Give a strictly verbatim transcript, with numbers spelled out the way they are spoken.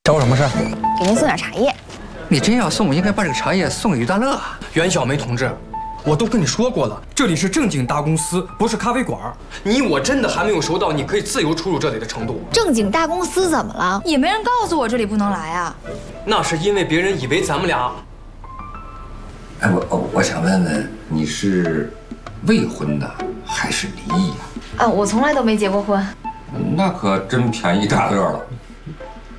找我什么事？ 给您送点茶叶。 你真要送，应该把这个茶叶送给于大乐。 袁小梅同志，我都跟你说过了，这里是正经大公司，不是咖啡馆。你我真的还没有熟到你可以自由出入这里的程度。 正经大公司怎么了？ 也没人告诉我这里不能来啊。 那是因为别人以为咱们俩…… 哎，我我我想问问，你是未婚的还是离异呀？ 啊，我从来都没结过婚。 那可真便宜大乐了。